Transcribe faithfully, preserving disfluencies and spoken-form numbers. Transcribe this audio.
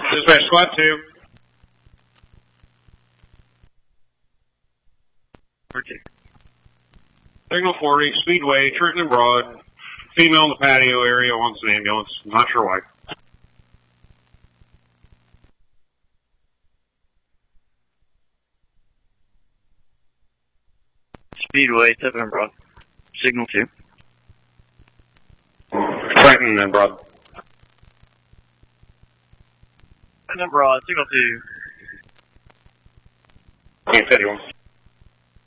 Dispatch squad two. Signal forty, Speedway, Trenton and Broad. Female in the patio area wants an ambulance. Not sure why. Speedway, seven and Broad. Signal two. Trenton and Broad. Trenton and Broad, signal two. Can't tell you one.